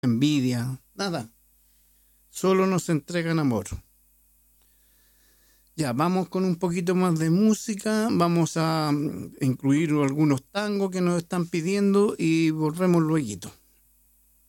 envidia, nada. Solo nos entregan amor. Ya, vamos con un poquito más de música. Vamos a incluir algunos tangos que nos están pidiendo y volvemos luego.